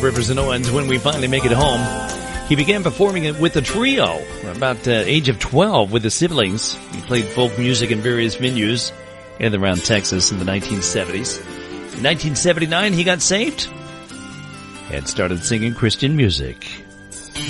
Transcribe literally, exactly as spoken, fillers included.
Rivers and Owens, When We Finally Make It Home. He began performing it with a trio about the uh, age of twelve with the siblings. He played folk music in various venues in and around Texas in the nineteen seventies. In nineteen seventy-nine, he got saved and started singing Christian music.